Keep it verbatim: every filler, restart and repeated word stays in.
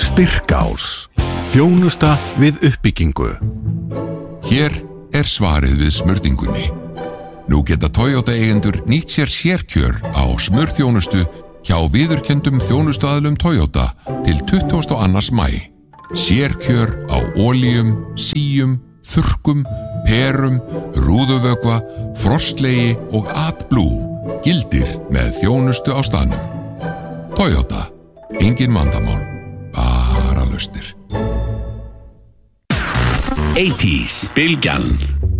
Styrkás. Þjónusta við uppbyggingu. Hér er svarið við smurningunni. Nú geta Toyota eigendur nýtt sér sérkjör á smurþjónustu hjá viðurkenndum þjónustuaðilum Toyota til tuttugasta og annan maí. Sérkjör á olíum, síum, þurrkum, perum, rúðuvökva, frostlegi og AdBlue gildir með þjónustu á staðnum. Toyota, engin vandamál, bara lausnir. áttatíu, bylgjan.